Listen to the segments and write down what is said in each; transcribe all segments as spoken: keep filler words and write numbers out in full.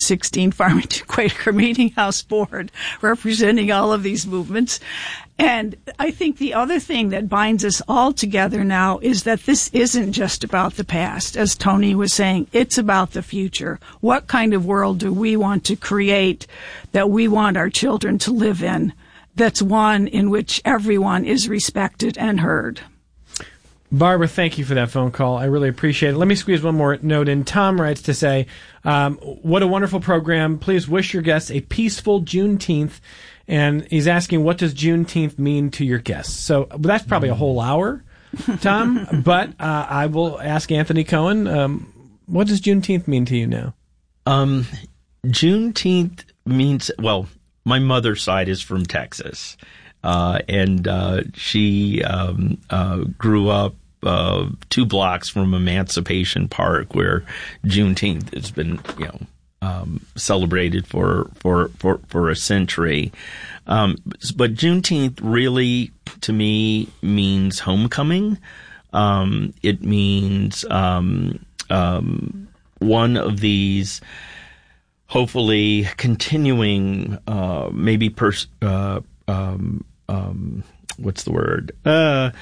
sixteen Farmington Quaker Meeting House Board, representing all of these movements. And I think the other thing that binds us all together now is that this isn't just about the past. As Tony was saying, it's about the future. What kind of world do we want to create that we want our children to live in? That's one in which everyone is respected and heard. Barbara, thank you for that phone call. I really appreciate it. Let me squeeze one more note in. Tom writes to say, um, what a wonderful program. Please wish your guests a peaceful Juneteenth. And he's asking, what does Juneteenth mean to your guests? So that's probably a whole hour, Tom. But uh, I will ask Anthony Cohen, um, what does Juneteenth mean to you now? Um, Juneteenth means, well, my mother's side is from Texas. Uh, and uh, she um, uh, grew up uh, two blocks from Emancipation Park, where Juneteenth has been, you know, um, celebrated for for for, for a century. Um, but Juneteenth really, to me, means homecoming. Um, it means um, um, one of these, hopefully, continuing, uh, maybe pers- uh, um, um, what's the word? Uh,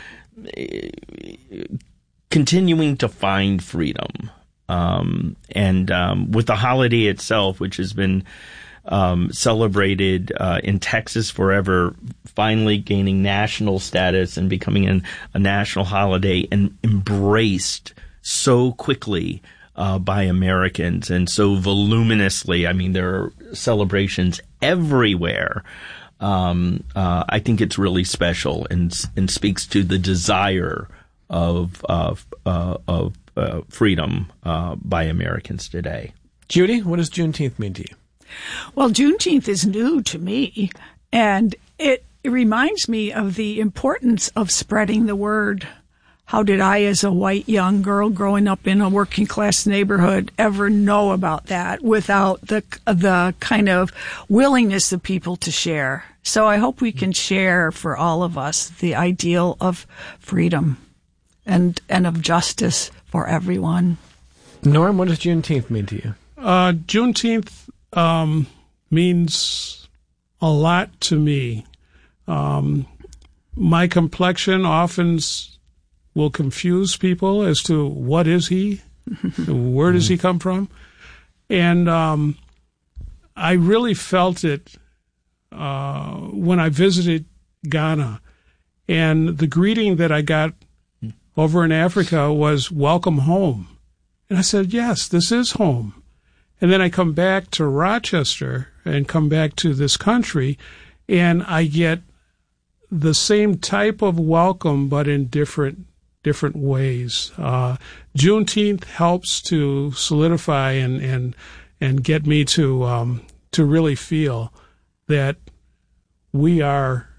continuing to find freedom. Um, and, um, with the holiday itself, which has been, um, celebrated, uh, in Texas forever, finally gaining national status and becoming an, a national holiday and embraced so quickly, uh, by Americans and so voluminously. I mean, there are celebrations everywhere. Um, uh, I think it's really special and, and speaks to the desire of, of, uh, of, uh, freedom, uh, by Americans today. Judy, what does Juneteenth mean to you? Well, Juneteenth is new to me, and it, it reminds me of the importance of spreading the word. How did I, as a white young girl growing up in a working class neighborhood, ever know about that without the the kind of willingness of people to share? So I hope we can share for all of us the ideal of freedom and and of justice for everyone. Norm, what does Juneteenth mean to you? Uh, Juneteenth um, means a lot to me. Um, my complexion often will confuse people as to what is he, where does he come from, and um, I really felt it uh, when I visited Ghana, and the greeting that I got over in Africa was "Welcome home," and I said, "Yes, this is home." And then I come back to Rochester and come back to this country, and I get the same type of welcome, but in different different ways. Uh, Juneteenth helps to solidify and and and get me to um, to really feel that we are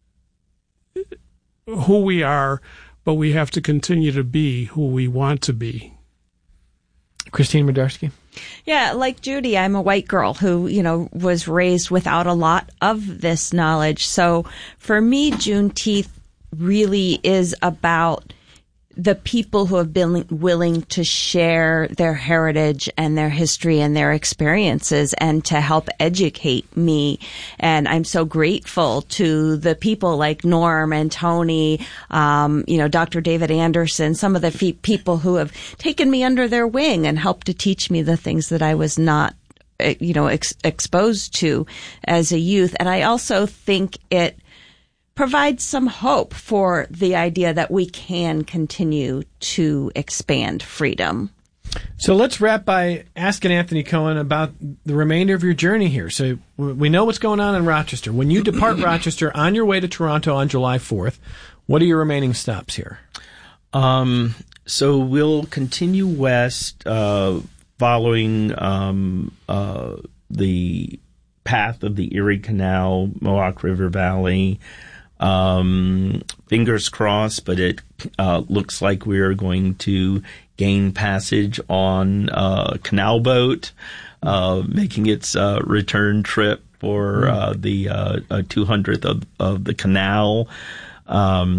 who we are, but we have to continue to be who we want to be. Christine Medarsky? Yeah, like Judy, I'm a white girl who, you know, was raised without a lot of this knowledge. So for me, Juneteenth really is about the people who have been willing to share their heritage and their history and their experiences and to help educate me. And I'm so grateful to the people like Norm and Tony, um, you know, Doctor David Anderson, some of the fe- people who have taken me under their wing and helped to teach me the things that I was not, you know, ex- exposed to as a youth. And I also think it provides some hope for the idea that we can continue to expand freedom. So let's wrap by asking Anthony Cohen about the remainder of your journey here. So we know what's going on in Rochester. When you depart Rochester on your way to Toronto on July fourth, what are your remaining stops here? Um, so we'll continue west, uh, following um, uh, the path of the Erie Canal, Mohawk River Valley. Um, fingers crossed, but it uh, looks like we're going to gain passage on a uh, canal boat, uh, making its uh, return trip for uh, the uh, uh, two hundredth of, of the canal. Um,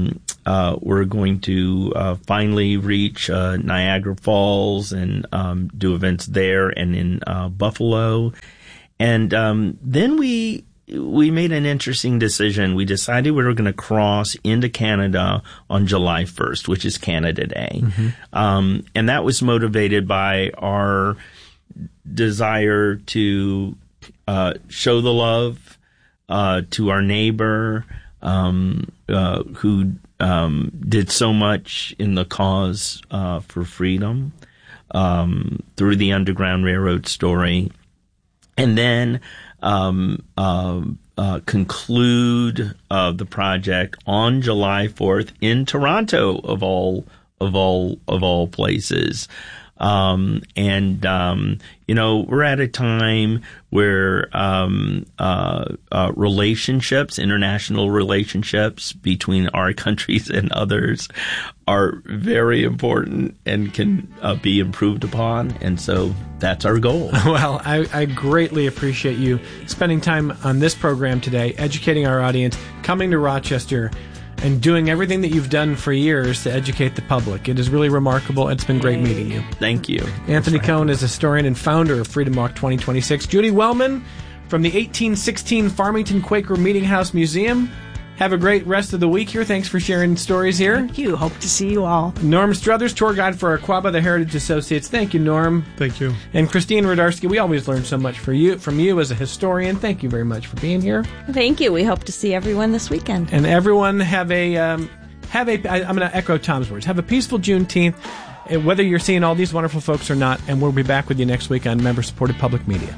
uh, we're going to uh, finally reach uh, Niagara Falls and um, do events there and in uh, Buffalo. And um, then we we made an interesting decision. We decided we were going to cross into Canada on July first, which is Canada Day. Mm-hmm. Um, and that was motivated by our desire to uh, show the love uh, to our neighbor um, uh, who um, did so much in the cause uh, for freedom um, through the Underground Railroad story. And then um, uh, uh, conclude uh, the project on July fourth in Toronto, of all of all of all places. Um, and, um, you know, we're at a time where, um, uh, uh, relationships, international relationships between our countries and others are very important and can uh, be improved upon. And so that's our goal. Well, I, I greatly appreciate you spending time on this program today, educating our audience, coming to Rochester, and doing everything that you've done for years to educate the public. It is really remarkable. It's been great meeting you. Thank you. Anthony Cohn is historian and founder of Freedom Walk twenty twenty-six. Judy Wellman from the eighteen sixteen Farmington Quaker Meeting House Museum. Have a great rest of the week here. Thanks for sharing stories here. Thank you. Hope to see you all. Norm Struthers, tour guide for Aquaba, the Heritage Associates. Thank you, Norm. Thank you. And Christine Rudarski, we always learn so much for you, from you as a historian. Thank you very much for being here. Thank you. We hope to see everyone this weekend. And everyone have a, um, have a, I, I'm going to echo Tom's words, have a peaceful Juneteenth, whether you're seeing all these wonderful folks or not, and we'll be back with you next week on Member-Supported Public Media.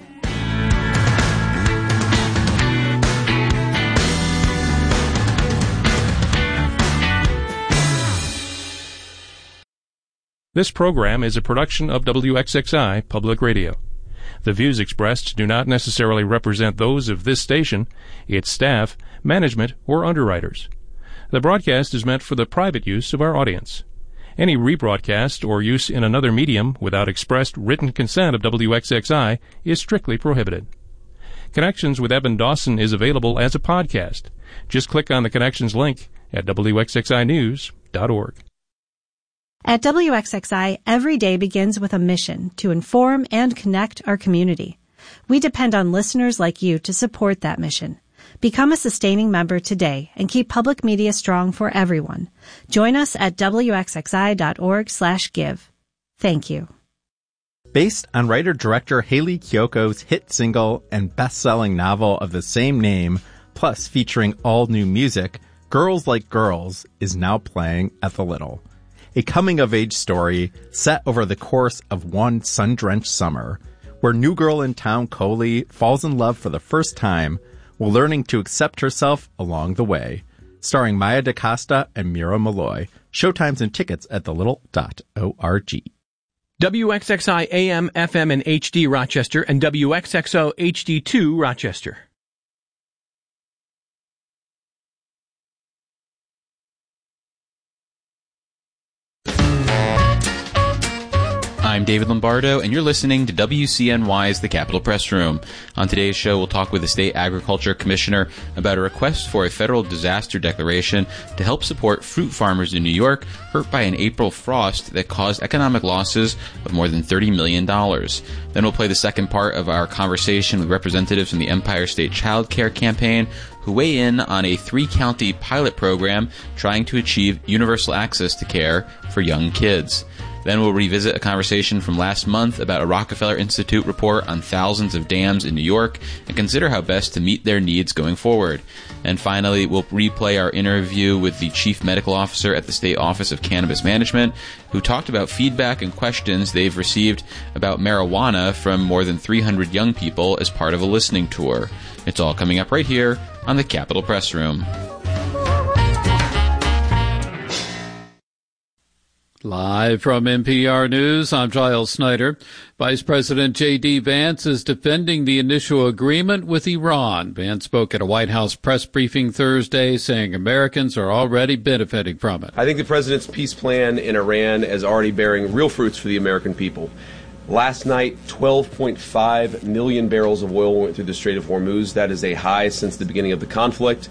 This program is a production of W X X I Public Radio. The views expressed do not necessarily represent those of this station, its staff, management, or underwriters. The broadcast is meant for the private use of our audience. Any rebroadcast or use in another medium without expressed written consent of W X X I is strictly prohibited. Connections with Eben Dawson is available as a podcast. Just click on the Connections link at W X X I news dot org. At W X X I, every day begins with a mission to inform and connect our community. We depend on listeners like you to support that mission. Become a sustaining member today and keep public media strong for everyone. Join us at W X X I dot org slash give. Thank you. Based on writer-director Haley Kiyoko's hit single and best-selling novel of the same name, plus featuring all-new music, Girls Like Girls is now playing at the Little. A coming-of-age story set over the course of one sun-drenched summer, where new girl in town Coley falls in love for the first time while learning to accept herself along the way. Starring Maya DaCosta and Mira Malloy. Showtimes and tickets at the little dot org. W X X I A M, F M, and H D Rochester, and W X X O H D two Rochester. I'm David Lombardo, and you're listening to W C N Y's The Capitol Press Room. On today's show, we'll talk with the State Agriculture Commissioner about a request for a federal disaster declaration to help support fruit farmers in New York hurt by an April frost that caused economic losses of more than thirty million dollars. Then we'll play the second part of our conversation with representatives from the Empire State Child Care Campaign, who weigh in on a three-county pilot program trying to achieve universal access to care for young kids. Then we'll revisit a conversation from last month about a Rockefeller Institute report on thousands of dams in New York and consider how best to meet their needs going forward. And finally, we'll replay our interview with the Chief Medical Officer at the State Office of Cannabis Management, who talked about feedback and questions they've received about marijuana from more than three hundred young people as part of a listening tour. It's all coming up right here on the Capitol Press Room. Live from N P R News, I'm Giles Snyder. Vice President J D. Vance is defending the initial agreement with Iran. Vance spoke at a White House press briefing Thursday, saying Americans are already benefiting from it. I think the president's peace plan in Iran is already bearing real fruits for the American people. Last night, twelve point five million barrels of oil went through the Strait of Hormuz. That is a high since the beginning of the conflict.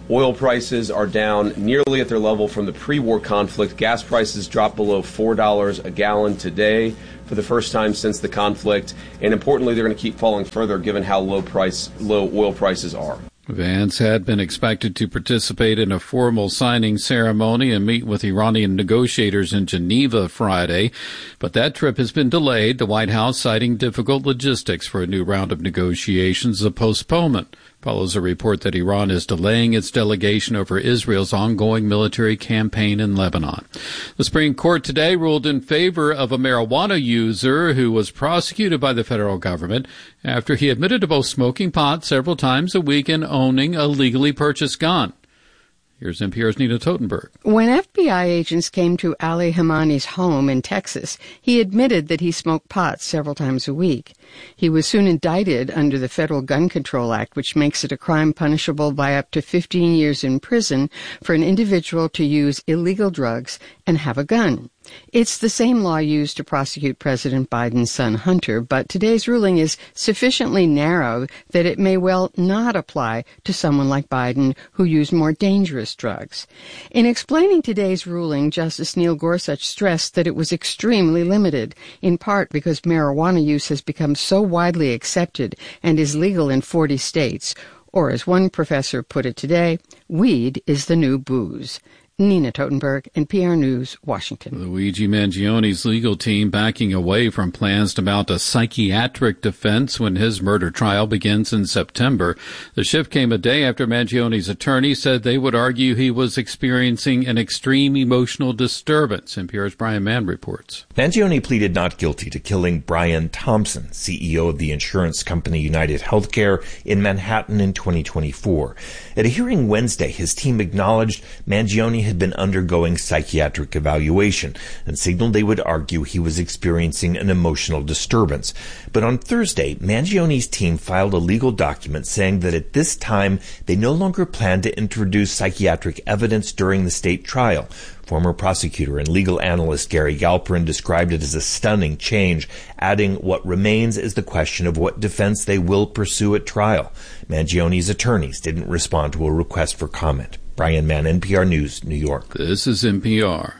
Oil prices are down nearly at their level from the pre-war conflict. Gas prices dropped below four dollars a gallon today for the first time since the conflict. And importantly, they're going to keep falling further given how low price, low oil prices are. Vance had been expected to participate in a formal signing ceremony and meet with Iranian negotiators in Geneva Friday, but that trip has been delayed, the White House citing difficult logistics for a new round of negotiations. The postponement follows a report that Iran is delaying its delegation over Israel's ongoing military campaign in Lebanon. The Supreme Court today ruled in favor of a marijuana user who was prosecuted by the federal government after he admitted to both smoking pot several times a week and owning a legally purchased gun. Here's N P R's Nina Totenberg. When F B I agents came to Ali Hamani's home in Texas, he admitted that he smoked pot several times a week. He was soon indicted under the Federal Gun Control Act, which makes it a crime punishable by up to fifteen years in prison for an individual to use illegal drugs and have a gun. It's the same law used to prosecute President Biden's son Hunter, but today's ruling is sufficiently narrow that it may well not apply to someone like Biden who used more dangerous drugs. In explaining today's ruling, Justice Neil Gorsuch stressed that it was extremely limited, in part because marijuana use has become so widely accepted and is legal in forty states. Or as one professor put it today, weed is the new booze. Nina Totenberg, N P R News, Washington. Luigi Mangioni's legal team backing away from plans to mount a psychiatric defense when his murder trial begins in September. The shift came a day after Mangioni's attorney said they would argue he was experiencing an extreme emotional disturbance. N P R's Brian Mann reports. Mangioni pleaded not guilty to killing Brian Thompson, C E O of the insurance company United Healthcare, in Manhattan in twenty twenty-four. At a hearing Wednesday, his team acknowledged Mangioni had been undergoing psychiatric evaluation and signaled they would argue he was experiencing an emotional disturbance. But on Thursday, Mangioni's team filed a legal document saying that at this time they no longer plan to introduce psychiatric evidence during the state trial. Former prosecutor and legal analyst Gary Galperin described it as a stunning change, adding what remains is the question of what defense they will pursue at trial. Mangioni's attorneys didn't respond to a request for comment. Brian Mann, N P R News, New York. This is N P R.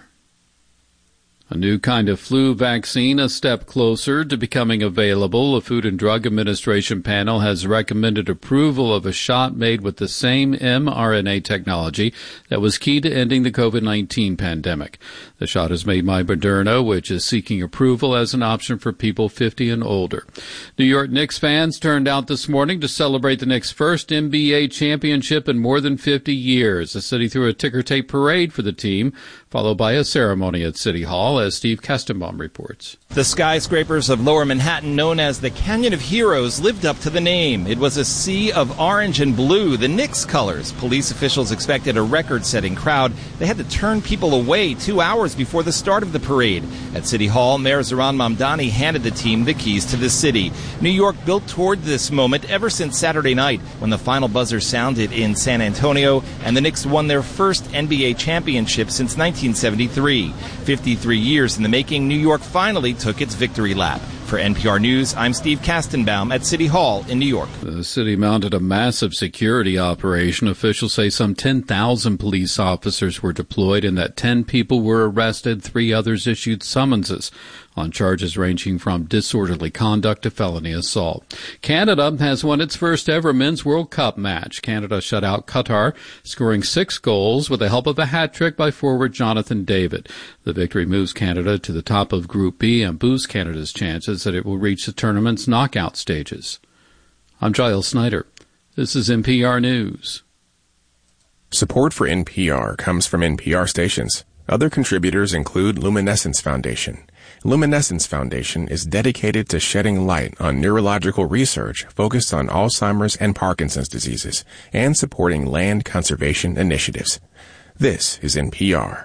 A new kind of flu vaccine a step closer to becoming available. A Food and Drug Administration panel has recommended approval of a shot made with the same mRNA technology that was key to ending the COVID nineteen pandemic. The shot is made by Moderna, which is seeking approval as an option for people fifty and older. New York Knicks fans turned out this morning to celebrate the Knicks' first N B A championship in more than fifty years. The city threw a ticker tape parade for the team, followed by a ceremony at City Hall, as Steve Kestenbaum reports. The skyscrapers of Lower Manhattan, known as the Canyon of Heroes, lived up to the name. It was a sea of orange and blue, the Knicks colors. Police officials expected a record-setting crowd. They had to turn people away two hours before the start of the parade. At City Hall, Mayor Zohran Mamdani handed the team the keys to the city. New York built toward this moment ever since Saturday night, when the final buzzer sounded in San Antonio, and the Knicks won their first N B A championship since nineteen seventy-three. fifty-three years in the making, New York finally took its victory lap. For N P R News, I'm Steve Kastenbaum at City Hall in New York. The city mounted a massive security operation. Officials say some ten thousand police officers were deployed and that ten people were arrested. Three others issued summonses on charges ranging from disorderly conduct to felony assault. Canada has won its first ever Men's World Cup match. Canada shut out Qatar, scoring six goals with the help of a hat trick by forward Jonathan David. The victory moves Canada to the top of Group B and boosts Canada's chances that it will reach the tournament's knockout stages. I'm Giles Snyder. This is N P R News. Support for N P R comes from N P R stations. Other contributors include Luminescence Foundation. Luminescence Foundation is dedicated to shedding light on neurological research focused on Alzheimer's and Parkinson's diseases and supporting land conservation initiatives. This is N P R.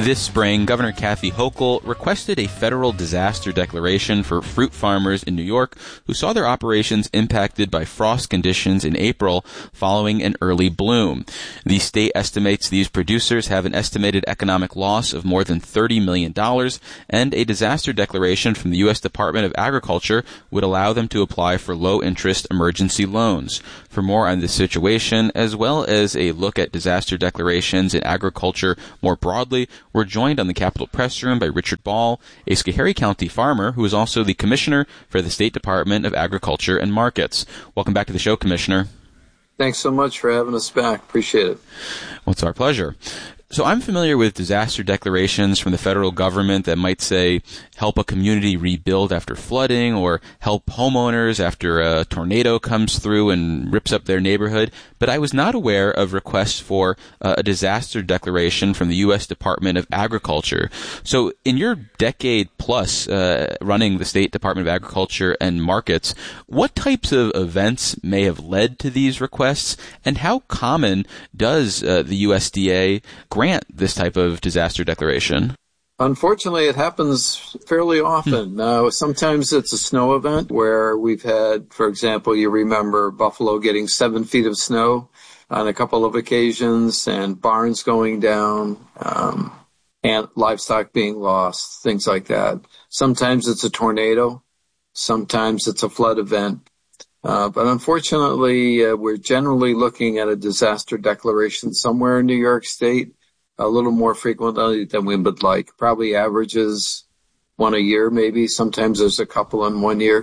This spring, Governor Kathy Hochul requested a federal disaster declaration for fruit farmers in New York who saw their operations impacted by frost conditions in April following an early bloom. The state estimates these producers have an estimated economic loss of more than thirty million dollars, and a disaster declaration from the U S Department of Agriculture would allow them to apply for low-interest emergency loans. For more on this situation, as well as a look at disaster declarations in agriculture more broadly, we're joined on the Capitol Press Room by Richard Ball, a Schoharie County farmer who is also the Commissioner for the State Department of Agriculture and Markets. Welcome back to the show, Commissioner. Thanks so much for having us back. Appreciate it. Well, it's our pleasure. So I'm familiar with disaster declarations from the federal government that might say help a community rebuild after flooding or help homeowners after a tornado comes through and rips up their neighborhood. But I was not aware of requests for uh, a disaster declaration from the U S Department of Agriculture. So in your decade plus uh, running the State Department of Agriculture and Markets, what types of events may have led to these requests, and how common does uh, the U S D A grant this type of disaster declaration? Unfortunately, it happens fairly often. Now, uh, sometimes it's a snow event where we've had, for example, you remember Buffalo getting seven feet of snow on a couple of occasions, and barns going down, um, and livestock being lost, things like that. Sometimes it's a tornado. Sometimes it's a flood event. Uh, but unfortunately, uh, we're generally looking at a disaster declaration somewhere in New York State a little more frequently than we would like. Probably averages one a year, maybe. Sometimes there's a couple in one year.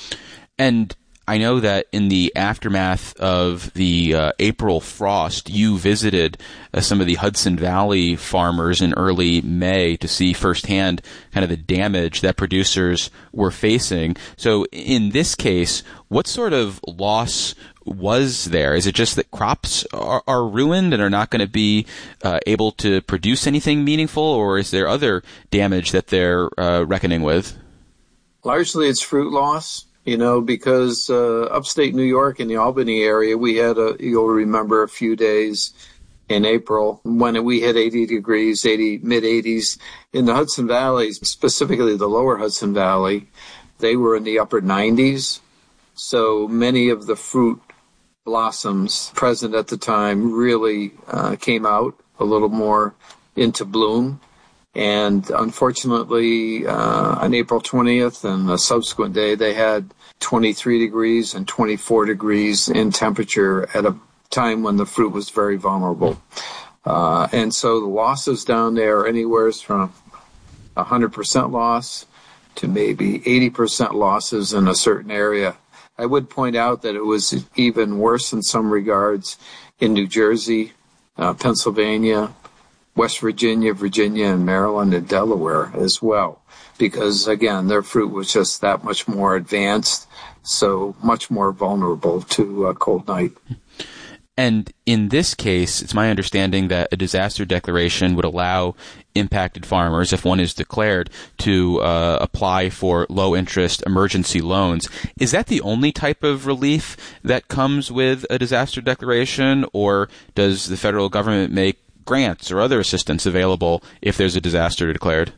And I know that in the aftermath of the uh, April frost, you visited uh, some of the Hudson Valley farmers in early May to see firsthand kind of the damage that producers were facing. So in this case, what sort of loss was there? Is it just that crops are, are ruined and are not going to be uh, able to produce anything meaningful, or is there other damage that they're uh, reckoning with? Largely it's fruit loss. You know, because uh, upstate New York in the Albany area, we had a, you'll remember, a few days in April when we hit eighty degrees, eighty, mid eighties. In the Hudson Valley, specifically the lower Hudson Valley, they were in the upper nineties. So many of the fruit blossoms present at the time really uh, came out a little more into bloom. And unfortunately, uh, on April twentieth and the subsequent day, they had twenty-three degrees and twenty-four degrees in temperature at a time when the fruit was very vulnerable. Uh, and so the losses down there are anywhere from one hundred percent loss to maybe eighty percent losses in a certain area. I would point out that it was even worse in some regards in New Jersey, uh, Pennsylvania, West Virginia, Virginia, and Maryland and Delaware as well, because, again, their fruit was just that much more advanced, so much more vulnerable to a cold night. And in this case, it's my understanding that a disaster declaration would allow impacted farmers, if one is declared, to uh, apply for low-interest emergency loans. Is that the only type of relief that comes with a disaster declaration, or does the federal government make grants or other assistance available if there's a disaster declared?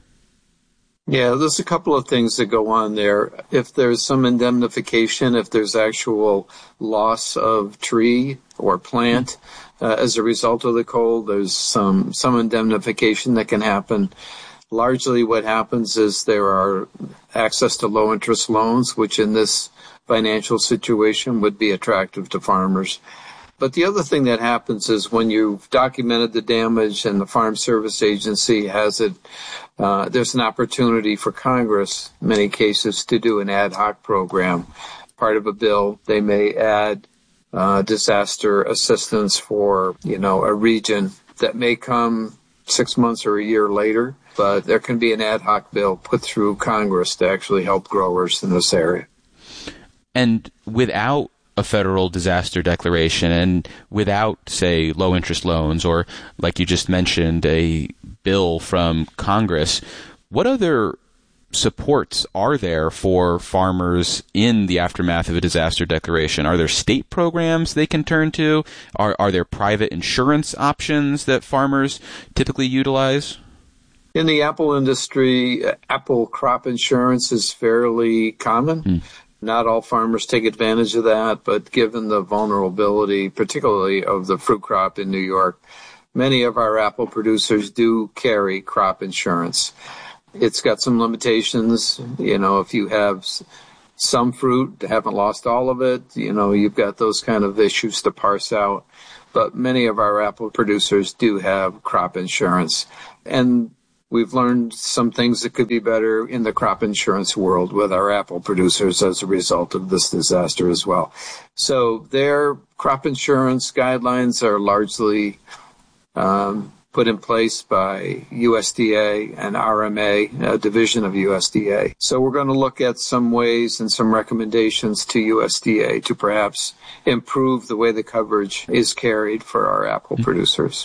Yeah, there's a couple of things that go on there. If there's some indemnification, if there's actual loss of tree or plant uh, as a result of the cold, there's some, some indemnification that can happen. Largely what happens is there are access to low-interest loans, which in this financial situation would be attractive to farmers. But the other thing that happens is when you've documented the damage and the Farm Service Agency has it, uh, there's an opportunity for Congress, in many cases, to do an ad hoc program. Part of a bill, they may add uh, disaster assistance for, you know, a region that may come six months or a year later. But there can be an ad hoc bill put through Congress to actually help growers in this area. And without a federal disaster declaration and without, say, low-interest loans or, like you just mentioned, a bill from Congress, what other supports are there for farmers in the aftermath of a disaster declaration? Are there state programs they can turn to? Are, are there private insurance options that farmers typically utilize? In the apple industry, apple crop insurance is fairly common. Mm. Not all farmers take advantage of that, but given the vulnerability, particularly of the fruit crop in New York, many of our apple producers do carry crop insurance. It's got some limitations. You know, if you have some fruit, haven't lost all of it, you know, you've got those kind of issues to parse out. But many of our apple producers do have crop insurance. And we've learned some things that could be better in the crop insurance world with our apple producers as a result of this disaster as well. So their crop insurance guidelines are largely um, put in place by U S D A and R M A, a division of U S D A. So we're going to look at some ways and some recommendations to U S D A to perhaps improve the way the coverage is carried for our apple mm-hmm. producers.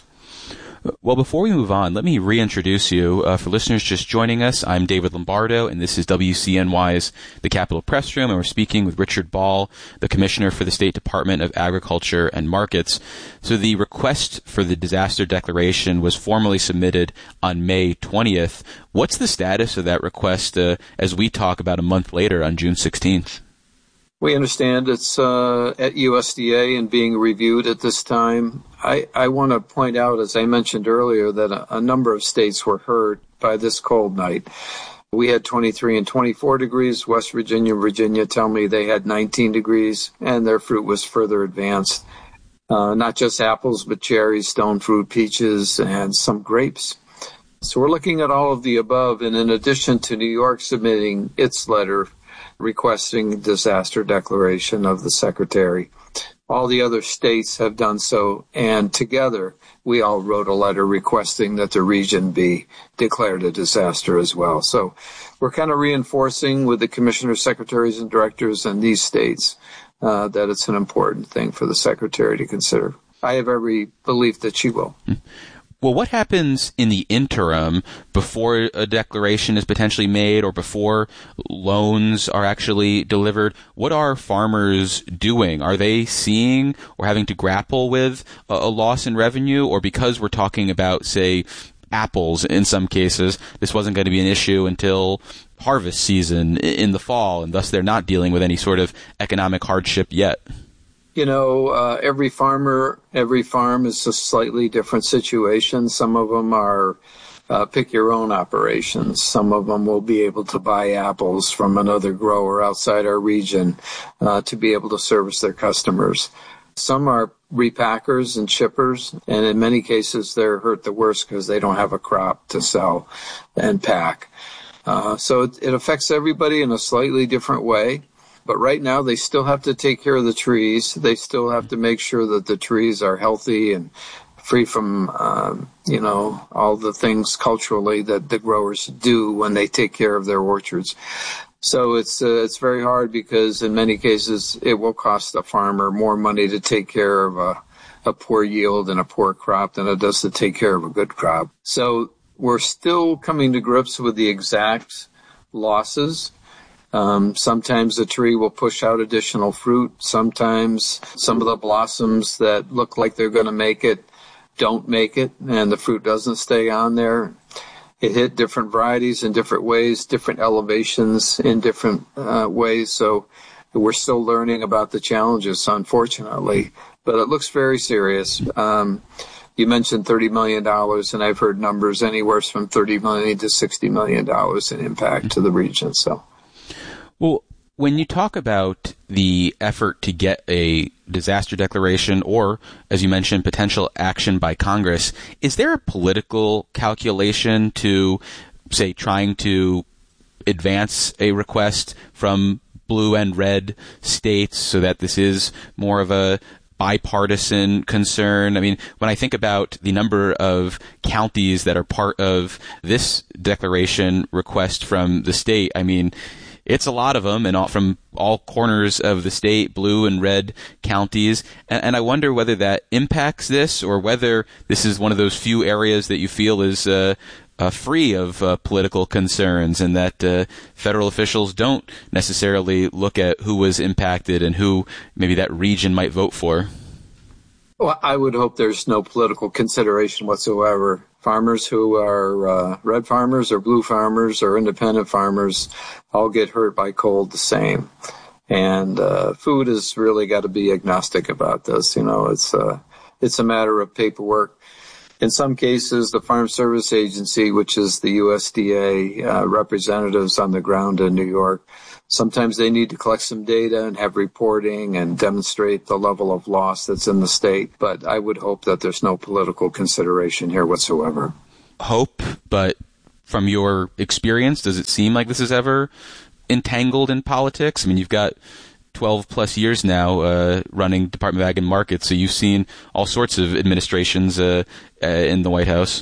Well, before we move on, let me reintroduce you. Uh, for listeners just joining us, I'm David Lombardo, and this is W C N Y's The Capitol Press Room, and we're speaking with Richard Ball, the Commissioner for the State Department of Agriculture and Markets. So the request for the disaster declaration was formally submitted on May twentieth. What's the status of that request uh, as we talk about a month later on June sixteenth? We understand it's uh, at U S D A and being reviewed at this time. I, I want to point out, as I mentioned earlier, that a, a number of states were hurt by this cold night. We had twenty-three and twenty-four degrees. West Virginia, Virginia tell me they had nineteen degrees, and their fruit was further advanced. Uh, not just apples, but cherries, stone fruit, peaches, and some grapes. So we're looking at all of the above, and in addition to New York submitting its letter requesting disaster declaration of the Secretary, all the other states have done so, and together we all wrote a letter requesting that the region be declared a disaster as well. So we're kind of reinforcing with the commissioners, secretaries, and directors in these states uh, that it's an important thing for the Secretary to consider. I have every belief that she will. Mm-hmm. Well, what happens in the interim before a declaration is potentially made or before loans are actually delivered? What are farmers doing? Are they seeing or having to grapple with a, a loss in revenue? Or because we're talking about, say, apples in some cases, this wasn't going to be an issue until harvest season in the fall, and thus they're not dealing with any sort of economic hardship yet? You know, uh, every farmer, every farm is a slightly different situation. Some of them are uh, pick-your-own operations. Some of them will be able to buy apples from another grower outside our region uh, to be able to service their customers. Some are repackers and shippers, and in many cases they're hurt the worst because they don't have a crop to sell and pack. Uh, so it, it affects everybody in a slightly different way. But right now, they still have to take care of the trees. They still have to make sure that the trees are healthy and free from, um, you know, all the things culturally that the growers do when they take care of their orchards. So it's uh, it's very hard because in many cases it will cost the farmer more money to take care of a, a poor yield and a poor crop than it does to take care of a good crop. So we're still coming to grips with the exact losses. Um, sometimes the tree will push out additional fruit. Sometimes some of the blossoms that look like they're going to make it don't make it, and the fruit doesn't stay on there. It hit different varieties in different ways, different elevations in different uh, ways. So we're still learning about the challenges, unfortunately. But it looks very serious. Um, you mentioned thirty million dollars, and I've heard numbers anywhere from thirty million dollars to sixty million dollars in impact to the region. So. Well, when you talk about the effort to get a disaster declaration or, as you mentioned, potential action by Congress, is there a political calculation to, say, trying to advance a request from blue and red states so that this is more of a bipartisan concern? I mean, when I think about the number of counties that are part of this declaration request from the state, I mean, it's a lot of them, and all, from all corners of the state, blue and red counties. And, and I wonder whether that impacts this, or whether this is one of those few areas that you feel is uh, uh, free of uh, political concerns, and that uh, federal officials don't necessarily look at who was impacted and who maybe that region might vote for. Well, I would hope there's no political consideration whatsoever Farmers who are uh, red farmers or blue farmers or independent farmers all get hurt by cold the same. And uh, food has really got to be agnostic about this. You know, it's uh, it's a matter of paperwork. In some cases, the Farm Service Agency, which is the U S D A uh, representatives on the ground in New York, sometimes they need to collect some data and have reporting and demonstrate the level of loss that's in the state. But I would hope that there's no political consideration here whatsoever. Hope, but from your experience, does it seem like this is ever entangled in politics? I mean, you've got twelve plus years now uh, running Department of Ag and Markets, so you've seen all sorts of administrations uh, uh, in the White House.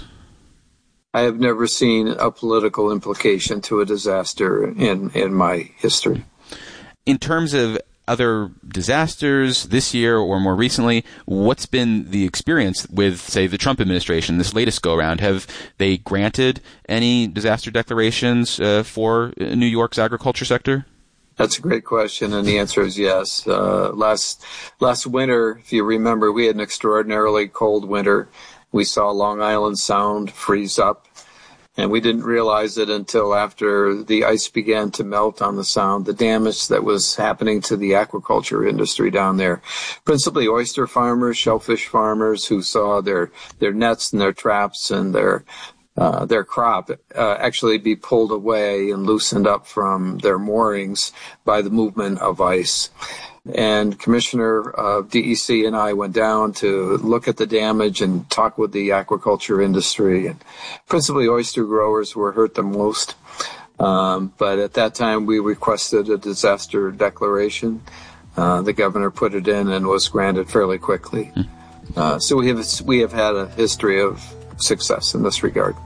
I have never seen a political implication to a disaster in, in my history. In terms of other disasters this year or more recently, what's been the experience with, say, the Trump administration, this latest go-around? Have they granted any disaster declarations uh, for New York's agriculture sector? That's a great question, and the answer is yes. Uh, last last winter, if you remember, we had an extraordinarily cold winter. We saw Long Island Sound freeze up, and we didn't realize it until after the ice began to melt on the Sound, the damage that was happening to the aquaculture industry down there. Principally oyster farmers, shellfish farmers who saw their, their nets and their traps and their Uh, their crop uh, actually be pulled away and loosened up from their moorings by the movement of ice. And Commissioner of D E C and I went down to look at the damage and talk with the aquaculture industry. And principally oyster growers were hurt the most. Um, but at that time, we requested a disaster declaration. Uh, the governor put it in and was granted fairly quickly. Uh, so we have we have had a history of success in this regard.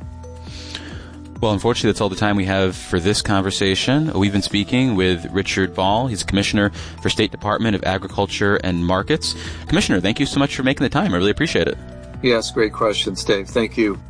Well, unfortunately, that's all the time we have for this conversation. We've been speaking with Richard Ball. He's Commissioner for State Department of Agriculture and Markets. Commissioner, thank you so much for making the time. I really appreciate it. Yes, great questions, Dave. Thank you.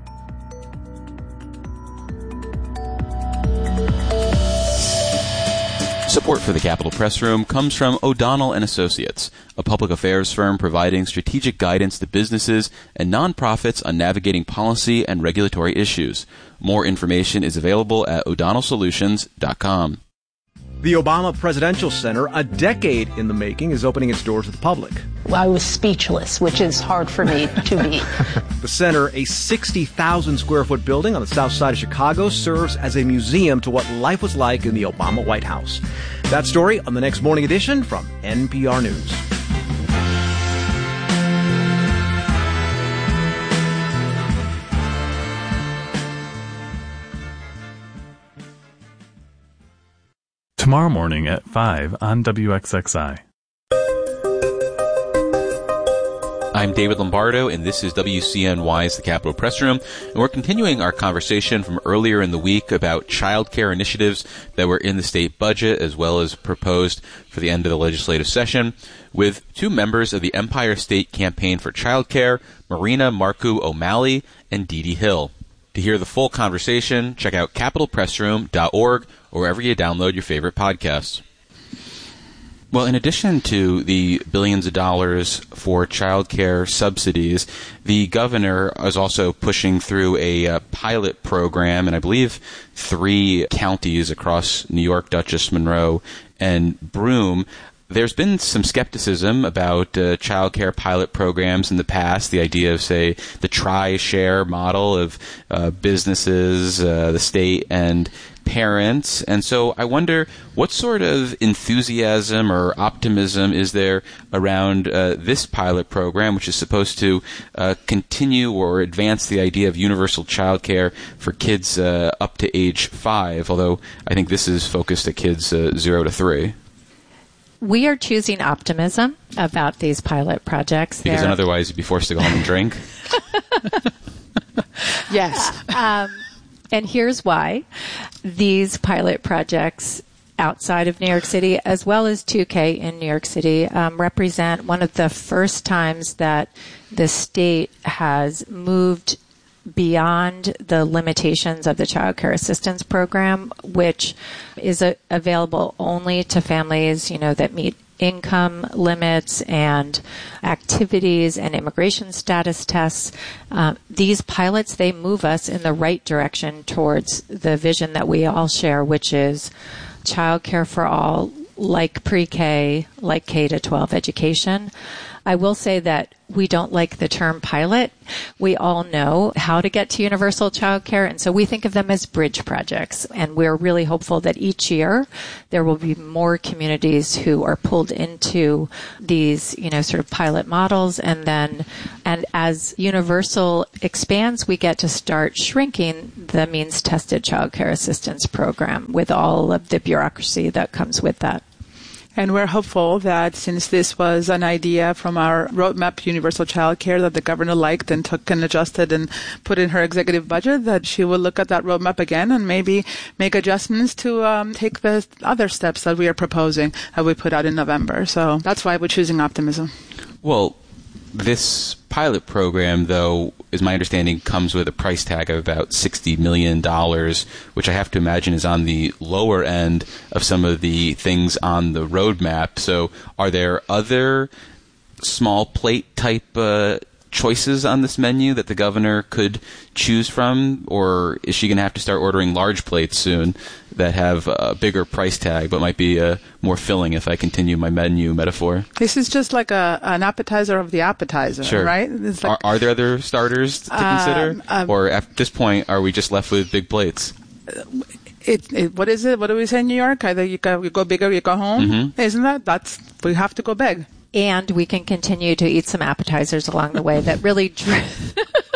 Support for the Capitol Press Room comes from O'Donnell and Associates, a public affairs firm providing strategic guidance to businesses and nonprofits on navigating policy and regulatory issues. More information is available at o'donnell solutions dot com. The Obama Presidential Center, a decade in the making, is opening its doors to the public. I was speechless, which is hard for me to be. The center, a sixty thousand square foot building on the south side of Chicago, serves as a museum to what life was like in the Obama White House. That story on the next morning edition from N P R News. Tomorrow morning at five on W X X I. I'm David Lombardo, and this is W C N Y's The Capitol Press Room, and we're continuing our conversation from earlier in the week about child care initiatives that were in the state budget as well as proposed for the end of the legislative session with two members of the Empire State Campaign for Child Care, Marina Marku O'Malley and Dee Dee Hill. To hear the full conversation, check out capitol press room dot org or wherever you download your favorite podcasts. Well, in addition to the billions of dollars for child care subsidies, the governor is also pushing through a uh, pilot program in, I believe, three counties across New York, Dutchess, Monroe, and Broome. There's been some skepticism about uh, child care pilot programs in the past, the idea of, say, the try-share model of uh, businesses, uh, the state, and parents. And so I wonder what sort of enthusiasm or optimism is there around uh, this pilot program, which is supposed to uh, continue or advance the idea of universal child care for kids uh, up to age five, although I think this is focused at kids uh, zero to three. We are choosing optimism about these pilot projects. Because They're... otherwise you'd be forced to go home and drink. Yes. Um, and here's why. These pilot projects outside of New York City, as well as two K in New York City, um, represent one of the first times that the state has moved beyond the limitations of the Child Care Assistance Program, which is a, available only to families, you know, that meet income limits and activities and immigration status tests. Uh, these pilots, they move us in the right direction towards the vision that we all share, which is childcare for all, like pre-K, like K to twelve education. I will say that we don't like the term pilot. We all know how to get to universal childcare, and so we think of them as bridge projects. And we're really hopeful that each year there will be more communities who are pulled into these, you know, sort of pilot models. And then, and as universal expands, we get to start shrinking the means-tested childcare assistance program with all of the bureaucracy that comes with that. And we're hopeful that since this was an idea from our roadmap universal childcare that the governor liked and took and adjusted and put in her executive budget, that she will look at that roadmap again and maybe make adjustments to um, take the other steps that we are proposing that we put out in November. So that's why we're choosing optimism. Well, this pilot program, though, is my understanding, comes with a price tag of about sixty million dollars, which I have to imagine is on the lower end of some of the things on the roadmap. So are there other small plate type uh, choices on this menu that the governor could choose from? Or is she going to have to start ordering large plates soon that have a bigger price tag but might be uh, more filling, if I continue my menu metaphor? This is just like a an appetizer of the appetizer, sure. right? It's like, are, are there other starters to consider? Um, um, or at this point, are we just left with big plates? It, it, what is it? What do we say in New York? Either you go, you go big or you go home. Mm-hmm. Isn't that? That's, we have to go big. And we can continue to eat some appetizers along the way that really dr-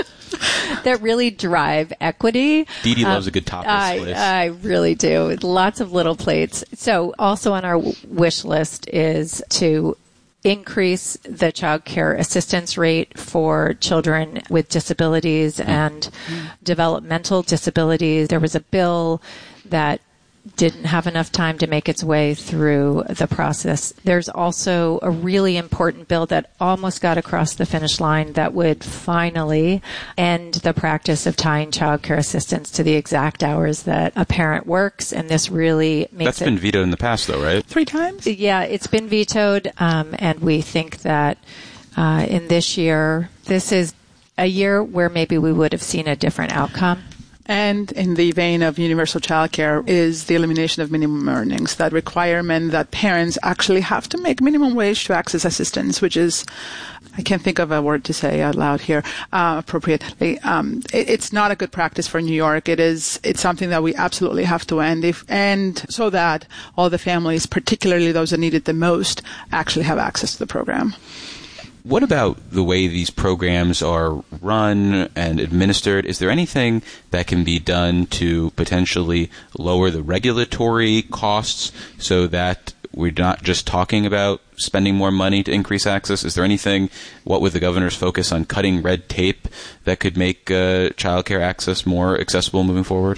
that really drive equity. Dee Dee loves um, a good tapas I, place. I really do. Lots of little plates. So also on our w- wish list is to increase the child care assistance rate for children with disabilities mm. and mm. developmental disabilities. There was a bill that didn't have enough time to make its way through the process. There's also a really important bill that almost got across the finish line that would finally end the practice of tying child care assistance to the exact hours that a parent works, and this really makes That's it... been vetoed in the past, though, right? Three times? Yeah, it's been vetoed, um, and we think that uh, in this year, this is a year where maybe we would have seen a different outcome. And in the vein of universal childcare is the elimination of minimum earnings, that requirement that parents actually have to make minimum wage to access assistance, which is, I can't think of a word to say out loud here uh, appropriately. Um, it, it's not a good practice for New York. It is. It's something that we absolutely have to end, if, and so that all the families, particularly those that need it the most, actually have access to the program. What about the way these programs are run and administered? Is there anything that can be done to potentially lower the regulatory costs so that we're not just talking about spending more money to increase access? Is there anything, what with the governor's focus on cutting red tape, that could make uh, child care access more accessible moving forward?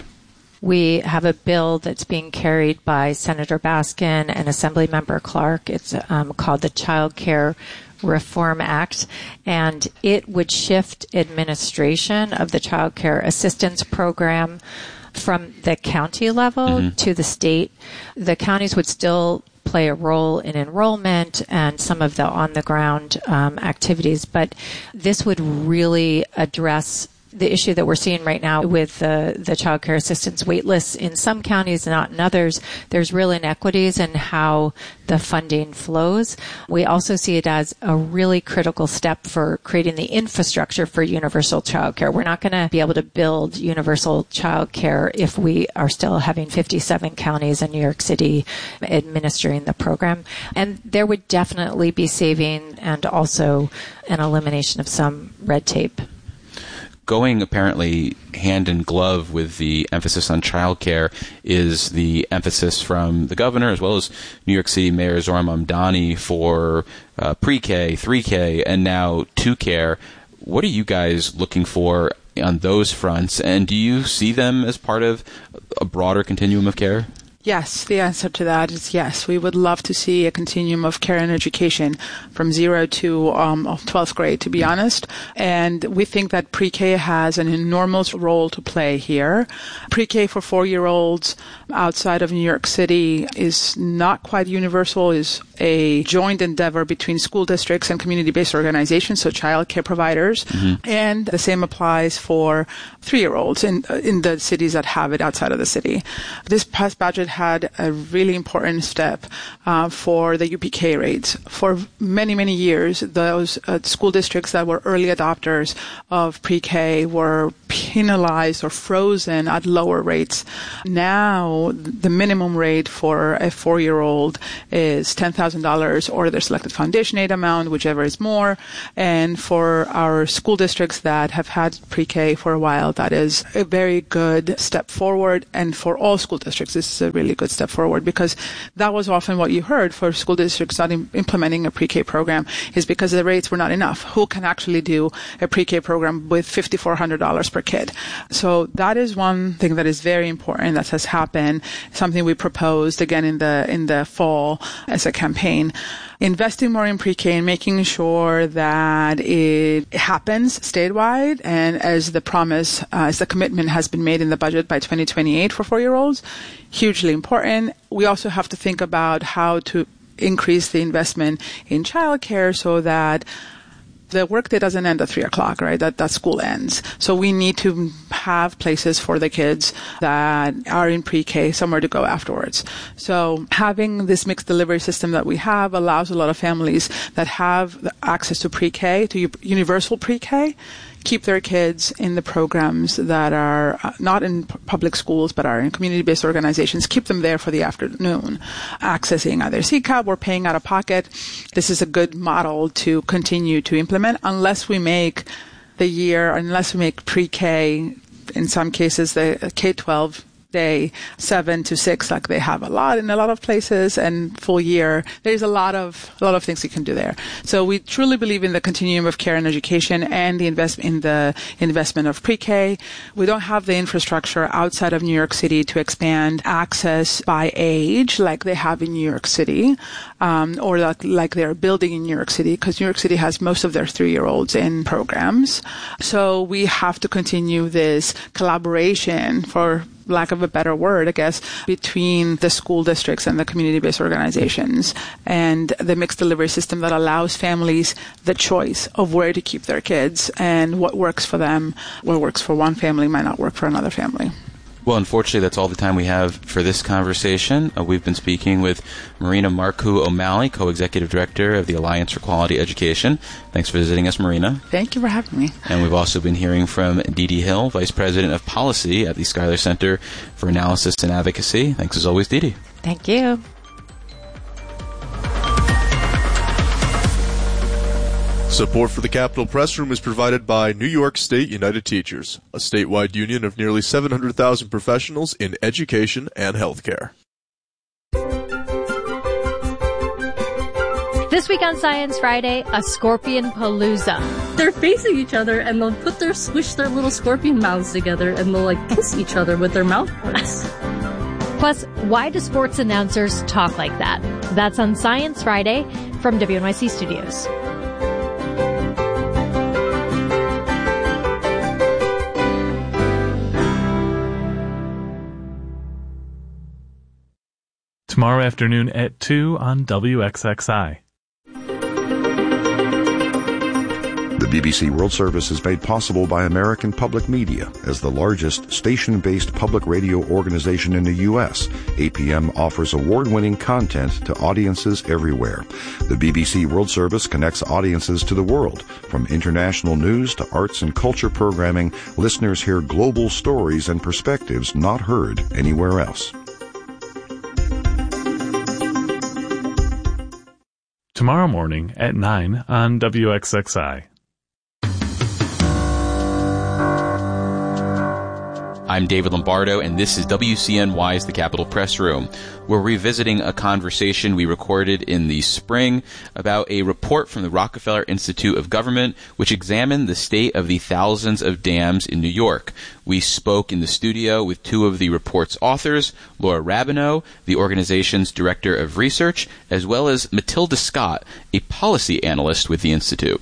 We have a bill that's being carried by Senator Baskin and Assemblymember Clark. It's um, called the Child Care Reform Act, and it would shift administration of the child care assistance program from the county level mm-hmm. to the state. The counties would still play a role in enrollment and some of the on-the-ground um, activities, but this would really address the issue that we're seeing right now with the, the child care assistance wait lists in some counties, not in others. There's real inequities in how the funding flows. We also see it as a really critical step for creating the infrastructure for universal child care. We're not going to be able to build universal child care if we are still having fifty-seven counties in New York City administering the program. And there would definitely be saving and also an elimination of some red tape. Going apparently hand in glove with the emphasis on childcare is the emphasis from the governor as well as New York City Mayor Zohran Mamdani for uh, pre-K, three K, and now two care. What are you guys looking for on those fronts, and do you see them as part of a broader continuum of care? Yes, the answer to that is yes. We would love to see a continuum of care and education from zero to um, twelfth grade, to be honest. And we think that pre-K has an enormous role to play here. Pre-K for four-year-olds outside of New York City is not quite universal, is a joint endeavor between school districts and community-based organizations, so child care providers. Mm-hmm. And the same applies for three-year-olds in, in the cities that have it outside of the city. This past budget had a really important step uh, for the U P K rates. For many, many years, those uh, school districts that were early adopters of pre-K were penalized or frozen at lower rates. Now, the minimum rate for a four-year-old is ten thousand dollars or their selected foundation aid amount, whichever is more. And for our school districts that have had pre-K for a while, that is a very good step forward. And for all school districts, this is a really good step forward, because that was often what you heard for school districts not im- implementing a pre-K program, is because the rates were not enough. Who can actually do a pre-K program with five thousand four hundred dollars per kid? So that is one thing that is very important that has happened, something we proposed again in the in the fall as a campaign. Investing more in pre-K and making sure that it happens statewide, and as the promise, uh, as the commitment has been made in the budget by twenty twenty-eight for four-year-olds, hugely important. We also have to think about how to increase the investment in childcare so that the workday doesn't end at three o'clock, right? That that school ends. So we need to have places for the kids that are in pre-K, somewhere to go afterwards. So having this mixed delivery system that we have allows a lot of families that have access to pre-K, to universal pre-K, keep their kids in the programs that are not in public schools but are in community-based organizations, keep them there for the afternoon, accessing either C CAP or paying out of pocket. This is a good model to continue to implement unless we make the year, unless we make pre-K, in some cases the K twelve day seven to six, like they have a lot in a lot of places, and full year. There's a lot of a lot of things you can do there. So we truly believe in the continuum of care and education and the invest in the investment of pre-K. We don't have the infrastructure outside of New York City to expand access by age like they have in New York City, um, or like, like they're building in New York City, because New York City has most of their three-year-olds in programs. So we have to continue this collaboration, for lack of a better word, I guess, between the school districts and the community-based organizations, and the mixed delivery system that allows families the choice of where to keep their kids and what works for them. What works for one family might not work for another family. Well, unfortunately, that's all the time we have for this conversation. Uh, we've been speaking with Marina Marcoux O'Malley, Co-Executive Director of the Alliance for Quality Education. Thanks for visiting us, Marina. Thank you for having me. And we've also been hearing from Dee Dee Hill, Vice President of Policy at the Schuyler Center for Analysis and Advocacy. Thanks as always, Dee Dee. Thank you. Support for the Capitol Press Room is provided by New York State United Teachers, a statewide union of nearly seven hundred thousand professionals in education and healthcare. This week on Science Friday, a scorpion palooza. They're facing each other and they'll put their squish their little scorpion mouths together and they'll like kiss each other with their mouth parts. Plus, why do sports announcers talk like that? That's on Science Friday from W N Y C Studios. Tomorrow afternoon at two on W X X I. The B B C World Service is made possible by American Public Media. As the largest station-based public radio organization in the U S, A P M offers award-winning content to audiences everywhere. The B B C World Service connects audiences to the world. From international news to arts and culture programming, listeners hear global stories and perspectives not heard anywhere else. Tomorrow morning at nine on W X X I. I'm David Lombardo, and this is W C N Y's The Capitol Press Room. We're revisiting a conversation we recorded in the spring about a report from the Rockefeller Institute of Government, which examined the state of the thousands of dams in New York. We spoke in the studio with two of the report's authors, Laura Rabineau, the organization's director of research, as well as Matilda Scott, a policy analyst with the Institute.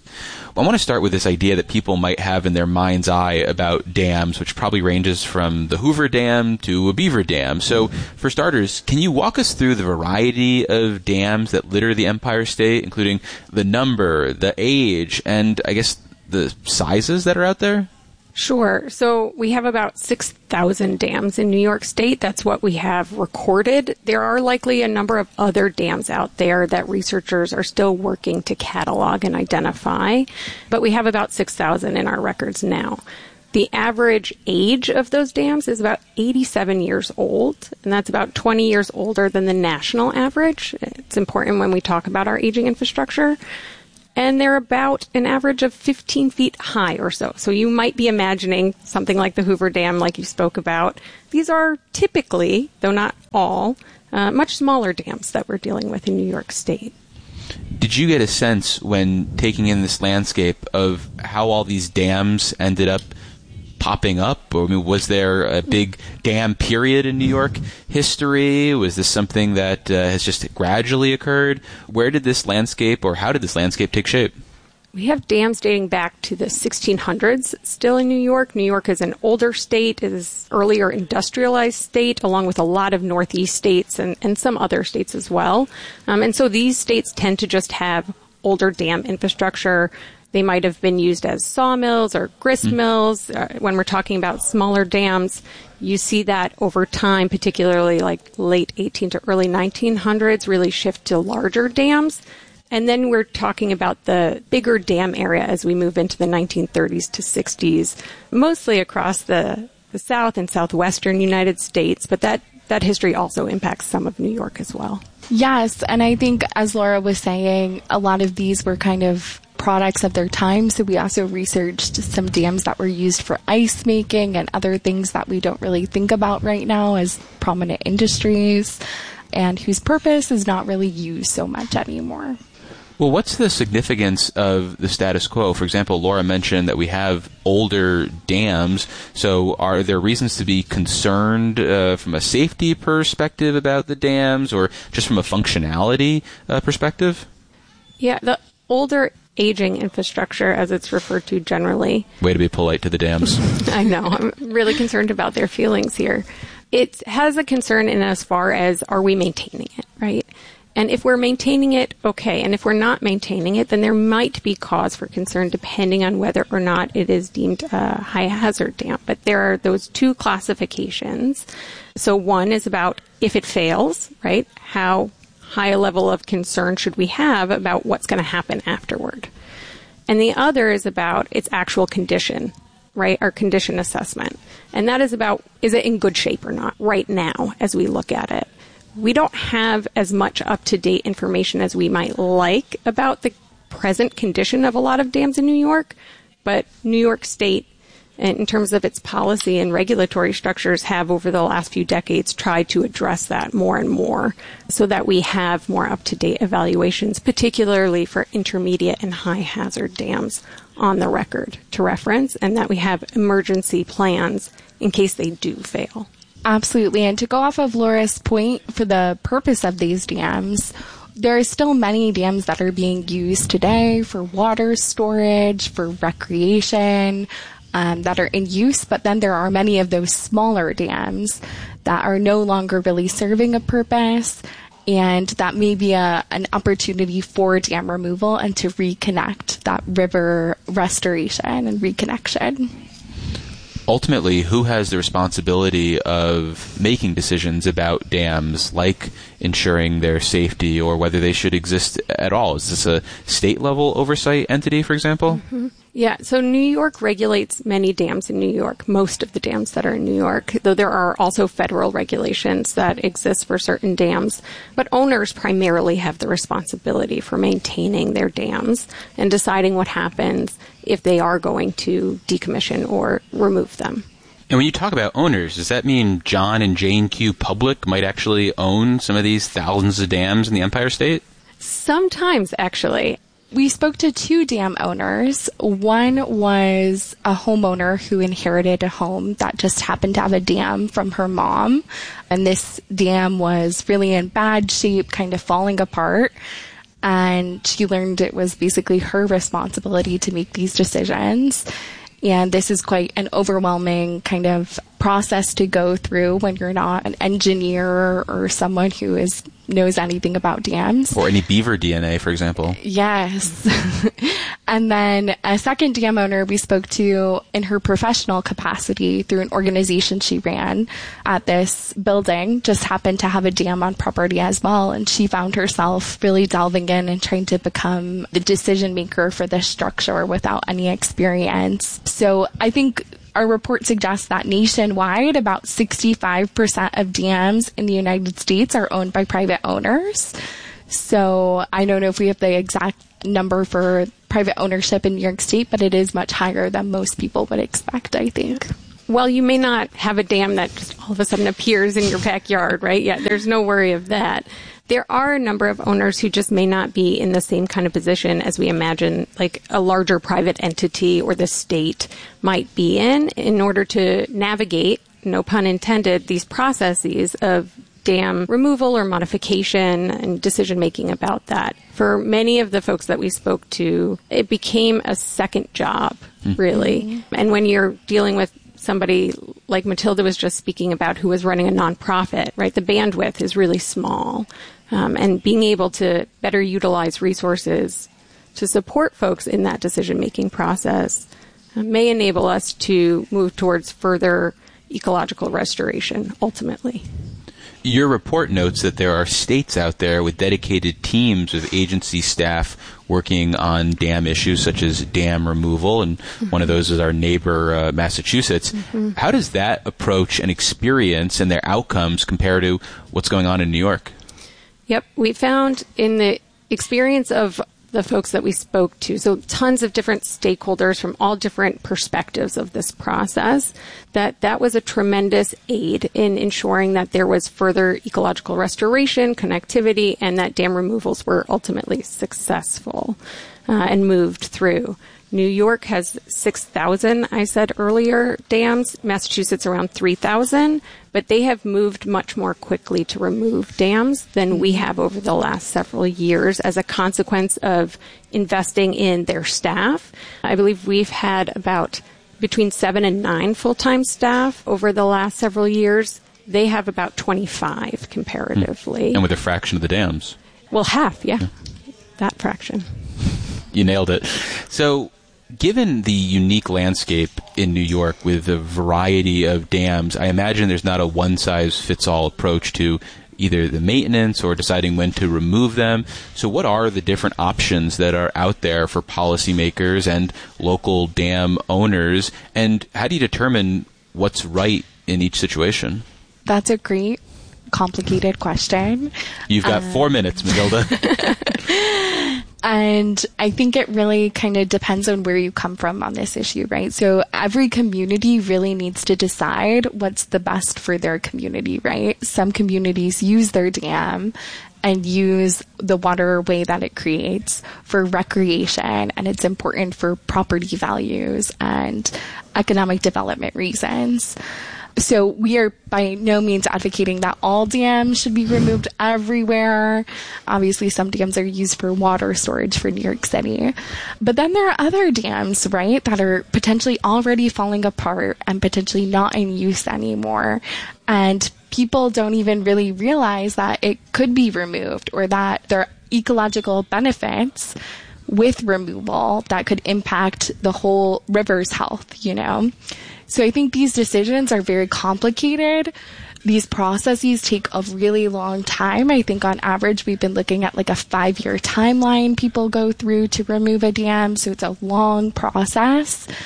I want to start with this idea that people might have in their mind's eye about dams, which probably ranges from the Hoover Dam to a beaver dam. So, for starters, can you walk us through the variety of dams that litter the Empire State, including the number, the age, and I guess the sizes that are out there? Sure. So we have about six thousand dams in New York State. That's what we have recorded. There are likely a number of other dams out there that researchers are still working to catalog and identify, but we have about six thousand in our records now. The average age of those dams is about eighty-seven years old, and that's about twenty years older than the national average. It's important when we talk about our aging infrastructure. And they're about an average of fifteen feet high or so. So you might be imagining something like the Hoover Dam, like you spoke about. These are typically, though not all, uh, much smaller dams that we're dealing with in New York State. Did you get a sense when taking in this landscape of how all these dams ended up popping up? Or, I mean, was there a big dam period in New York history? Was this something that uh, has just gradually occurred? Where did this landscape, or how did this landscape take shape? We have dams dating back to the sixteen hundreds still in New York. New York is an older state, is earlier industrialized state, along with a lot of Northeast states and, and some other states as well. Um, and so these states tend to just have older dam infrastructure. They might have been used as sawmills or grist mm. mills. Uh, when we're talking about smaller dams, you see that over time, particularly like late eighteenth to early nineteen hundreds, really shift to larger dams. And then we're talking about the bigger dam area as we move into the nineteen thirties to sixties, mostly across the, the south and southwestern United States. But that, that history also impacts some of New York as well. Yes, and I think, as Laura was saying, a lot of these were kind of products of their time. So we also researched some dams that were used for ice making and other things that we don't really think about right now as prominent industries, and whose purpose is not really used so much anymore. Well, what's the significance of the status quo? For example, Laura mentioned that we have older dams. So are there reasons to be concerned uh, from a safety perspective about the dams, or just from a functionality uh, perspective? Yeah, the older aging infrastructure, as it's referred to generally. Way to be polite to the dams. I know. I'm really concerned about their feelings here. It has a concern in as far as, are we maintaining it, right? And if we're maintaining it, okay. And if we're not maintaining it, then there might be cause for concern depending on whether or not it is deemed a high hazard dam. But there are those two classifications. So one is about if it fails, right? How high a level of concern should we have about what's going to happen afterward? And the other is about its actual condition, right? Our condition assessment. And that is about, is it in good shape or not right now as we look at it? We don't have as much up-to-date information as we might like about the present condition of a lot of dams in New York, but New York State, in terms of its policy and regulatory structures, have over the last few decades tried to address that more and more so that we have more up-to-date evaluations, particularly for intermediate and high-hazard dams on the record to reference, and that we have emergency plans in case they do fail. Absolutely. And to go off of Laura's point for the purpose of these dams, there are still many dams that are being used today for water storage, for recreation, um, that are in use. But then there are many of those smaller dams that are no longer really serving a purpose. And that may be a, an opportunity for dam removal and to reconnect that river restoration and reconnection. Ultimately, who has the responsibility of making decisions about dams, like ensuring their safety or whether they should exist at all? Is this a state-level oversight entity, for example? Mm-hmm. Yeah, so New York regulates many dams in New York, most of the dams that are in New York, though there are also federal regulations that exist for certain dams. But owners primarily have the responsibility for maintaining their dams and deciding what happens if they are going to decommission or remove them. And when you talk about owners, does that mean John and Jane Q. Public might actually own some of these thousands of dams in the Empire State? Sometimes, actually. We spoke to two dam owners. One was a homeowner who inherited a home that just happened to have a dam from her mom. And this dam was really in bad shape, kind of falling apart. And she learned it was basically her responsibility to make these decisions. And this is quite an overwhelming kind of process to go through when you're not an engineer or someone who is knows anything about dams. Or any beaver D N A, for example. Yes. And then a second dam owner we spoke to in her professional capacity through an organization she ran at this building, just happened to have a dam on property as well. And she found herself really delving in and trying to become the decision maker for this structure without any experience. So I think our report suggests that nationwide, about sixty-five percent of dams in the United States are owned by private owners. So I don't know if we have the exact number for private ownership in New York State, but it is much higher than most people would expect, I think. Well, you may not have a dam that just all of a sudden appears in your backyard, right? Yeah, there's no worry of that. There are a number of owners who just may not be in the same kind of position as we imagine, like a larger private entity or the state might be in, in order to navigate, no pun intended, these processes of dam removal or modification and decision-making about that. For many of the folks that we spoke to, it became a second job, really. Mm-hmm. And when you're dealing with somebody like Matilda was just speaking about who was running a nonprofit, right, the bandwidth is really small. Um, and being able to better utilize resources to support folks in that decision-making process uh, may enable us to move towards further ecological restoration, ultimately. Your report notes that there are states out there with dedicated teams of agency staff working on dam issues such as dam removal, and mm-hmm. one of those is our neighbor, uh, Massachusetts. Mm-hmm. How does that approach and experience and their outcomes compare to what's going on in New York? Yep. We found in the experience of the folks that we spoke to, so tons of different stakeholders from all different perspectives of this process, that that was a tremendous aid in ensuring that there was further ecological restoration, connectivity, and that dam removals were ultimately successful uh, and moved through. New York has six thousand, I said earlier, dams. Massachusetts around three thousand, but they have moved much more quickly to remove dams than we have over the last several years as a consequence of investing in their staff. I believe we've had about between seven and nine full-time staff over the last several years. They have about twenty-five comparatively. And with a fraction of the dams. Well, half, yeah. yeah. That fraction. You nailed it. So, given the unique landscape in New York with a variety of dams, I imagine there's not a one-size-fits-all approach to either the maintenance or deciding when to remove them. So what are the different options that are out there for policymakers and local dam owners? And how do you determine what's right in each situation? That's a great, complicated question. You've got uh, four minutes, Matilda. And I think it really kind of depends on where you come from on this issue, right? So every community really needs to decide what's the best for their community, right? Some communities use their dam and use the waterway that it creates for recreation, and it's important for property values and economic development reasons. So we are by no means advocating that all dams should be removed everywhere. Obviously, some dams are used for water storage for New York City. But then there are other dams, right, that are potentially already falling apart and potentially not in use anymore. And people don't even really realize that it could be removed or that there are ecological benefits with removal that could impact the whole river's health, you know? So I think these decisions are very complicated. These processes take a really long time. I think on average, we've been looking at like a five-year timeline people go through to remove a dam. So it's a long process.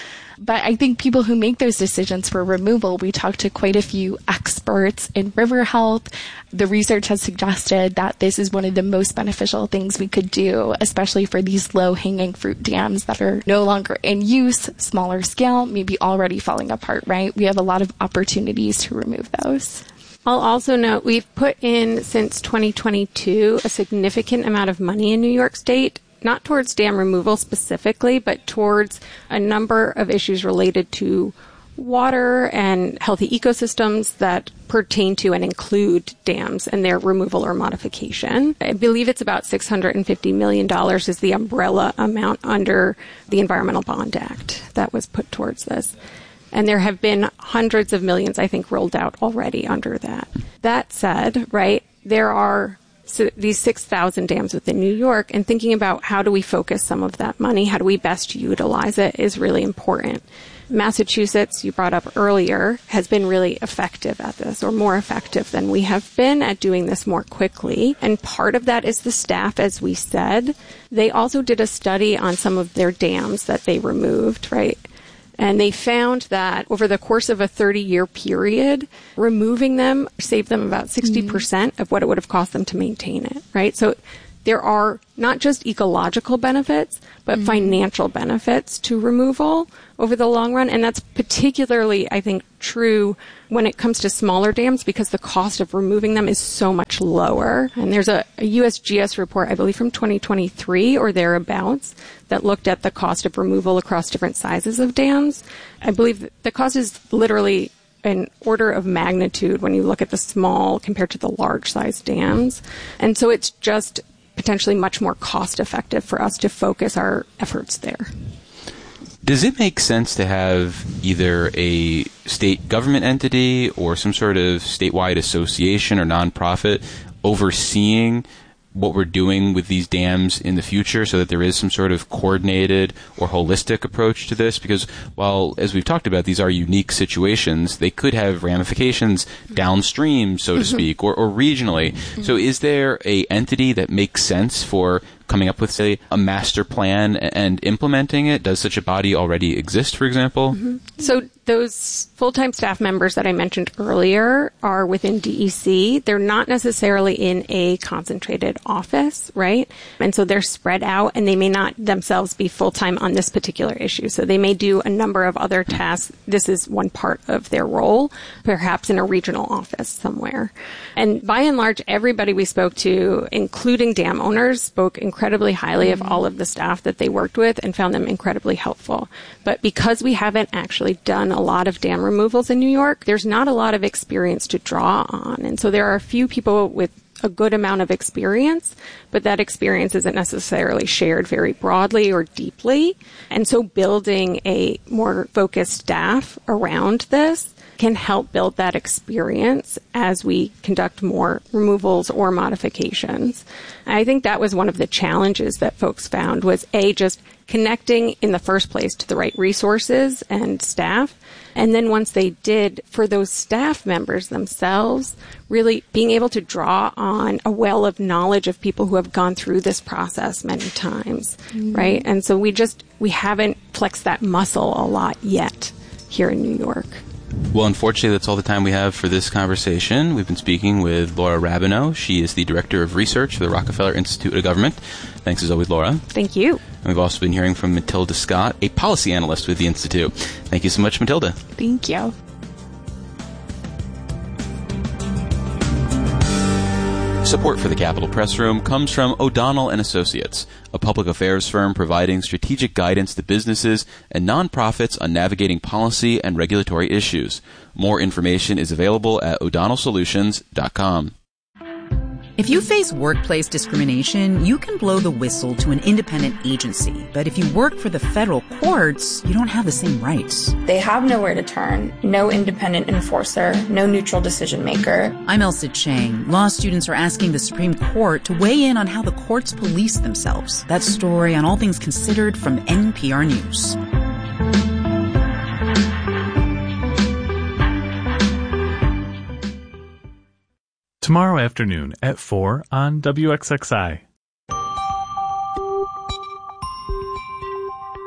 But I think people who make those decisions for removal, we talked to quite a few experts in river health. The research has suggested that this is one of the most beneficial things we could do, especially for these low-hanging fruit dams that are no longer in use, smaller scale, maybe already falling apart, right? We have a lot of opportunities to remove those. I'll also note we've put in, since twenty twenty-two, a significant amount of money in New York State, not towards dam removal specifically, but towards a number of issues related to water and healthy ecosystems that pertain to and include dams and their removal or modification. I believe it's about six hundred fifty million dollars is the umbrella amount under the Environmental Bond Act that was put towards this. And there have been hundreds of millions, I think, rolled out already under that. That said, right, there are so these six thousand dams within New York, and thinking about how do we focus some of that money, how do we best utilize it is really important. Massachusetts, you brought up earlier, has been really effective at this, or more effective than we have been at doing this more quickly. And part of that is the staff, as we said. They also did a study on some of their dams that they removed, right? And they found that over the course of a thirty-year period, removing them saved them about sixty percent mm-hmm. of what it would have cost them to maintain it, right? So there are not just ecological benefits, but mm-hmm. financial benefits to removal over the long run. And that's particularly, I think, true when it comes to smaller dams because the cost of removing them is so much lower. And there's a, a U S G S report, I believe from twenty twenty-three or thereabouts, that looked at the cost of removal across different sizes of dams. I believe the cost is literally an order of magnitude when you look at the small compared to the large size dams. And so it's just potentially much more cost effective for us to focus our efforts there. Does it make sense to have either a state government entity or some sort of statewide association or nonprofit overseeing what we're doing with these dams in the future so that there is some sort of coordinated or holistic approach to this? Because while, as we've talked about, these are unique situations, they could have ramifications downstream, so to mm-hmm. speak, or, or regionally. Mm-hmm. So is there a entity that makes sense for coming up with, say, a master plan and implementing it? Does such a body already exist, for example? Mm-hmm. So those full-time staff members that I mentioned earlier are within D E C. They're not necessarily in a concentrated office, right? And so they're spread out, and they may not themselves be full-time on this particular issue. So they may do a number of other tasks. This is one part of their role, perhaps in a regional office somewhere. And by and large, everybody we spoke to, including dam owners, spoke incredibly highly mm-hmm. of all of the staff that they worked with and found them incredibly helpful. But because we haven't actually done a lot of dam removals in New York, there's not a lot of experience to draw on. And so there are a few people with a good amount of experience, but that experience isn't necessarily shared very broadly or deeply. And so building a more focused staff around this can help build that experience as we conduct more removals or modifications. I think that was one of the challenges that folks found was, A, just connecting in the first place to the right resources and staff. And then once they did, for those staff members themselves, really being able to draw on a well of knowledge of people who have gone through this process many times, mm-hmm. right? And so we just, we haven't flexed that muscle a lot yet here in New York. Well, unfortunately, that's all the time we have for this conversation. We've been speaking with Laura Rabineau. She is the Director of Research for the Rockefeller Institute of Government. Thanks as always, Laura. Thank you. And we've also been hearing from Matilda Scott, a policy analyst with the Institute. Thank you so much, Matilda. Thank you. Support for the Capitol Press Room comes from O'Donnell and Associates, a public affairs firm providing strategic guidance to businesses and nonprofits on navigating policy and regulatory issues. More information is available at o'donnell solutions dot com. If you face workplace discrimination, you can blow the whistle to an independent agency. But if you work for the federal courts, you don't have the same rights. They have nowhere to turn, no independent enforcer, no neutral decision maker. I'm Elsa Chang. Law students are asking the Supreme Court to weigh in on how the courts police themselves. That story on All Things Considered from N P R News. Tomorrow afternoon at four on W X X I.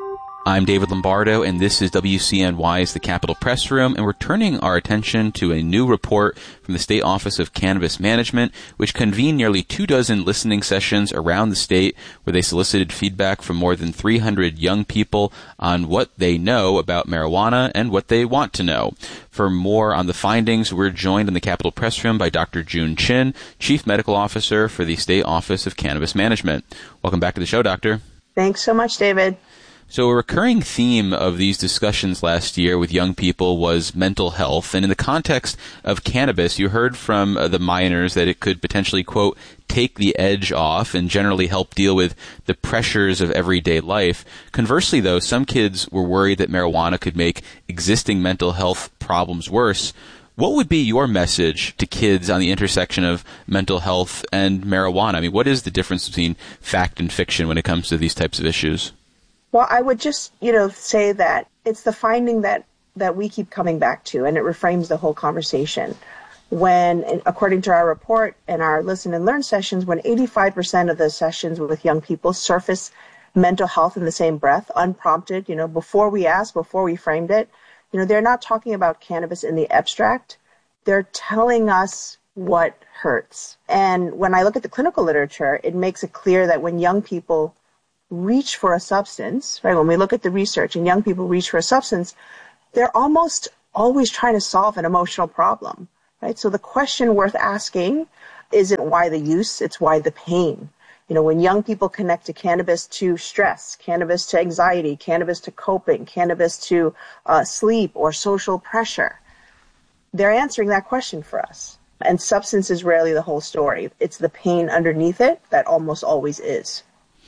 I'm David Lombardo, and this is W C N Y's The Capitol Press Room, and we're turning our attention to a new report from the State Office of Cannabis Management, which convened nearly two dozen listening sessions around the state where they solicited feedback from more than three hundred young people on what they know about marijuana and what they want to know. For more on the findings, we're joined in the Capitol Press Room by Doctor June Chin, Chief Medical Officer for the State Office of Cannabis Management. Welcome back to the show, Doctor. Thanks so much, David. So a recurring theme of these discussions last year with young people was mental health. And in the context of cannabis, you heard from uh, the minors that it could potentially, quote, take the edge off and generally help deal with the pressures of everyday life. Conversely, though, some kids were worried that marijuana could make existing mental health problems worse. What would be your message to kids on the intersection of mental health and marijuana? I mean, what is the difference between fact and fiction when it comes to these types of issues? Well, I would just, you know, say that it's the finding that, that we keep coming back to, and it reframes the whole conversation. When, according to our report and our listen and learn sessions, when eighty-five percent of the sessions with young people surface mental health in the same breath, unprompted, you know, before we asked, before we framed it, you know, they're not talking about cannabis in the abstract. They're telling us what hurts. And when I look at the clinical literature, it makes it clear that when young people reach for a substance, right? When we look at the research and young people reach for a substance, they're almost always trying to solve an emotional problem, right? So the question worth asking isn't why the use, it's why the pain. You know, when young people connect to cannabis to stress, cannabis to anxiety, cannabis to coping, cannabis to uh, sleep or social pressure, they're answering that question for us. And substance is rarely the whole story. It's the pain underneath it that almost always is.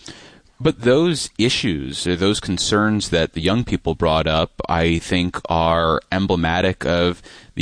But those issues, or those concerns that the young people brought up, I think are emblematic of the